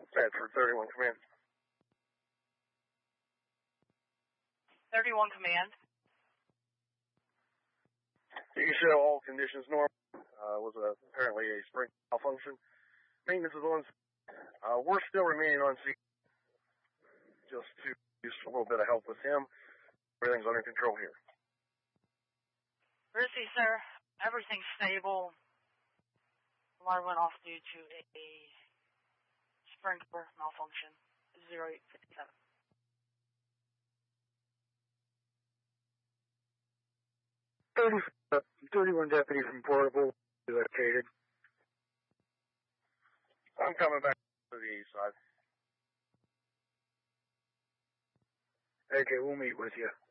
Bedford, 31 Command. 31 Command. You can show all conditions normal. Was apparently a spring malfunction. Maintenance is on. We're still remaining on scene. Just to use a little bit of help with him. Everything's under control here. Rissy, sir. Everything's stable. Alarm went off due to a sprinkler malfunction. 0857. 31 deputies from Portable located. I'm coming back to the east side. Okay, we'll meet with you.